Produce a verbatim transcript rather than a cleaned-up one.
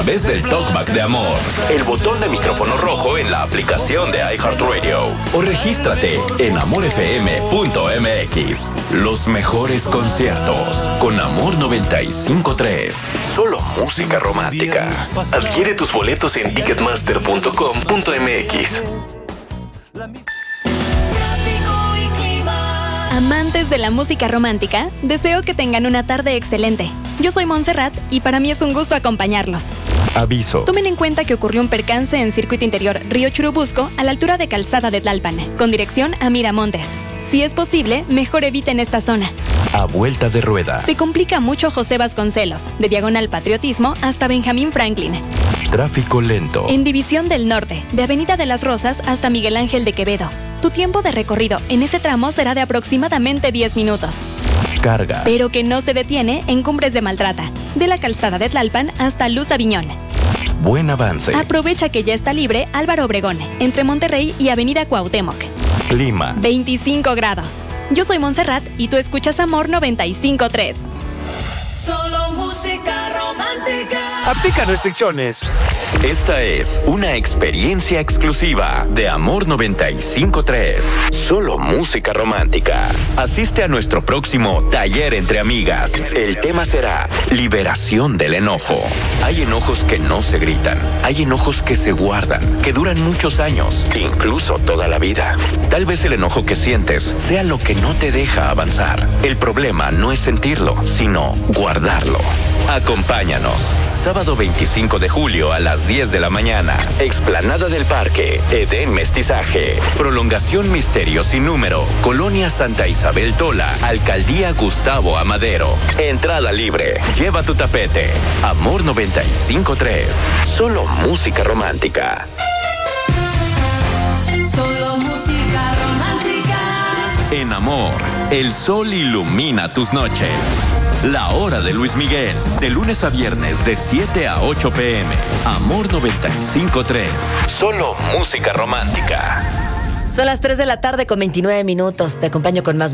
través del TalkBack de Amor, el botón de micrófono rojo en la aplicación de iHeartRadio o regístrate en amor f m punto m x. Los mejores conciertos con Amor noventa y cinco punto tres. Solo música romántica. Adquiere tus boletos en ticketmaster punto com punto m x. Amantes de la música romántica, deseo que tengan una tarde excelente. Yo soy Montserrat y para mí es un gusto acompañarlos. Aviso. Tomen en cuenta que ocurrió un percance en Circuito Interior Río Churubusco a la altura de Calzada de Tlalpan, con dirección a Miramontes. Si es posible, mejor eviten esta zona. A vuelta de rueda. Se complica mucho José Vasconcelos, de Diagonal Patriotismo hasta Benjamín Franklin. Tráfico lento. En División del Norte, de Avenida de las Rosas hasta Miguel Ángel de Quevedo. Tu tiempo de recorrido en ese tramo será de aproximadamente diez minutos. Carga. Pero que no se detiene en Cumbres de Maltrata, de la Calzada de Tlalpan hasta Luz Aviñón. Buen avance. Aprovecha que ya está libre Álvaro Obregón, entre Monterrey y Avenida Cuauhtémoc. Clima. veinticinco grados. Yo soy Montserrat y tú escuchas Amor noventa y cinco punto tres. Solo música romántica. Aplica restricciones. Esta es una experiencia exclusiva de Amor noventa y cinco punto tres. Solo música romántica. Asiste a nuestro próximo taller entre amigas. El tema será liberación del enojo. Hay enojos que no se gritan. Hay enojos que se guardan, que duran muchos años, incluso toda la vida. Tal vez el enojo que sientes sea lo que no te deja avanzar. El problema no es sentirlo, sino guardarlo. Acompáñanos. Sábado veinticinco de julio a las diez de la mañana. Explanada del Parque. Edén Mestizaje. Prolongación Misterio sin número. Colonia Santa Isabel Tola. Alcaldía Gustavo Amadero. Entrada libre. Lleva tu tapete. Amor noventa y cinco punto tres. Solo música romántica. Solo música romántica. En Amor, el sol ilumina tus noches. La hora de Luis Miguel, de lunes a viernes de siete a ocho p m Amor noventa y cinco punto tres. Solo música romántica. Son las tres de la tarde con veintinueve minutos. Te acompaño con más